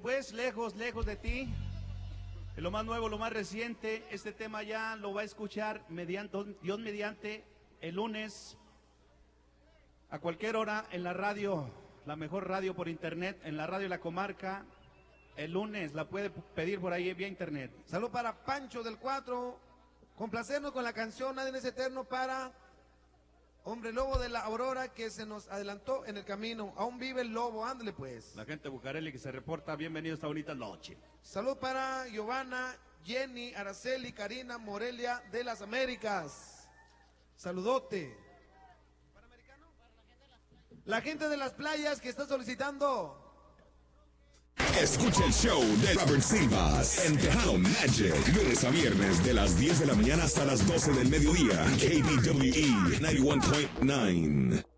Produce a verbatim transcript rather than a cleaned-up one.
pues, lejos, lejos de ti. Lo más nuevo, lo más reciente, este tema ya lo va a escuchar mediante, Dios mediante, el lunes, a cualquier hora en la radio, la mejor radio por internet, en la radio de la comarca, el lunes, la puede pedir por ahí vía internet. Salud para Pancho del cuatro, complacernos con la canción Nadie es Eterno para Hombre Lobo de la Aurora que se nos adelantó en el camino, aún vive el lobo, ándale pues. La gente de Bucareli que se reporta, bienvenido a esta bonita noche. Salud para Giovanna, Jenny, Araceli, Karina, Morelia de las Américas. Saludote. La gente de las playas que está solicitando. Escucha el show de Robert Silvas en Tejano Magic, lunes a viernes de las diez de la mañana hasta las doce del mediodía. K B W E noventa y uno punto nueve.